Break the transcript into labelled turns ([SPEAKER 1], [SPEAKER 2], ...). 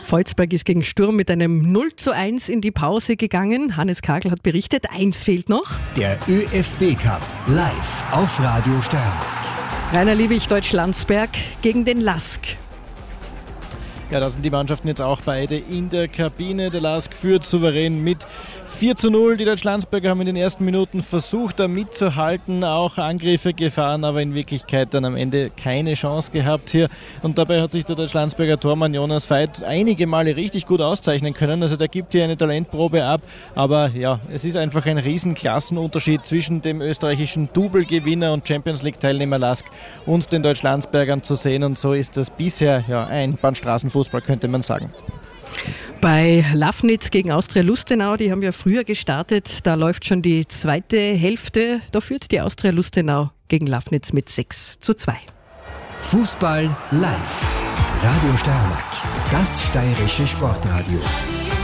[SPEAKER 1] Volzberg ist gegen Sturm mit einem 0:1 in die Pause gegangen. Hannes Kagel hat berichtet, 1 fehlt noch.
[SPEAKER 2] Der ÖFB Cup live auf Radio Steiermark.
[SPEAKER 1] Rainer Liebig, Deutsch-Landsberg gegen den LASK.
[SPEAKER 3] Ja, da sind die Mannschaften jetzt auch beide in der Kabine. Der LASK führt souverän mit 4:0. Die Deutsch-Landsberger haben in den ersten Minuten versucht, da mitzuhalten, auch Angriffe gefahren, aber in Wirklichkeit dann am Ende keine Chance gehabt hier. Und dabei hat sich der Deutsch-Landsberger Tormann Jonas Veit einige Male richtig gut auszeichnen können. Also der gibt hier eine Talentprobe ab. Aber ja, es ist einfach ein riesen Klassenunterschied zwischen dem österreichischen Double-Gewinner und Champions-League-Teilnehmer LASK und den Deutsch-Landsbergern zu sehen. Und so ist das bisher Einbahnstraßenfußball, könnte man sagen.
[SPEAKER 1] Bei Lafnitz gegen Austria Lustenau, die haben ja früher gestartet, da läuft schon die zweite Hälfte. Da führt die Austria Lustenau gegen Lafnitz mit 6:2.
[SPEAKER 2] Fußball live. Radio Steiermark, das steirische Sportradio.